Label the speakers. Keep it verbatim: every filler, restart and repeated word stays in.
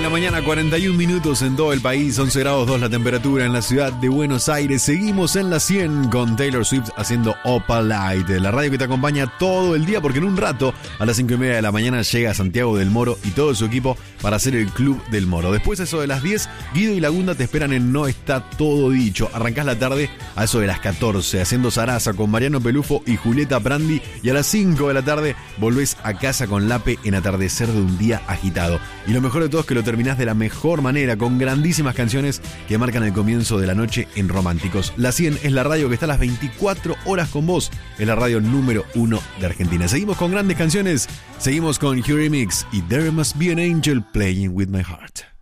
Speaker 1: la mañana, cuarenta y un minutos en todo el país, once grados dos la temperatura en la ciudad de Buenos Aires. Seguimos en la cien con Taylor Swift haciendo Opal Light, la radio que te acompaña todo el día, porque en un rato, a las cinco y media de la mañana, llega Santiago del Moro y todo su equipo para hacer el Club del Moro. Después, a eso de las diez, Guido y Lagunda te esperan en No Está Todo Dicho. Arrancás la tarde a eso de las catorce, haciendo Zaraza con Mariano Pelufo y Julieta Brandi. Y a las cinco de la tarde, volvés a casa con Lape en Atardecer de un Día Agitado. Y lo mejor de todo es que lo terminás de la mejor manera, con grandísimas canciones que marcan el comienzo de la noche en Románticos. La cien es la radio que está a las veinticuatro horas con vos, es la radio número uno de Argentina. Seguimos con grandes canciones, seguimos con Eurythmics y There Must Be an Angel Playing With My Heart.